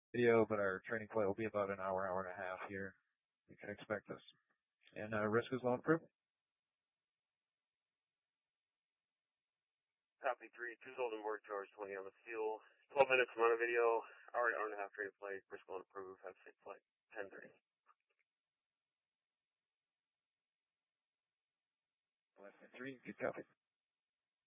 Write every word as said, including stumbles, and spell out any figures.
Video, but our training flight will be about an hour, hour and a half here. You can expect us. And uh, risk is low and approved. Copy three, two Golden Board, two hours twenty on the fuel. twelve minutes from on a video, hour, hour and a half training flight, risk low and approved, have a safe flight, ten thirty. Left three, good copy.